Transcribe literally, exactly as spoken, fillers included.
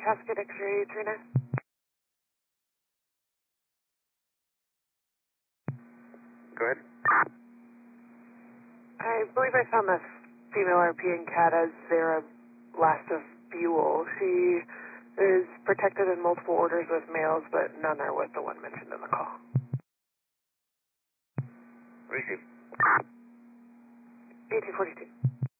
Cascade X-ray three nine. Go ahead. I believe I found this female R P in CAT as Zara Last of Buell. She is protected in multiple orders with males, but none are with the one mentioned in the call. Receive. eighteen forty-two.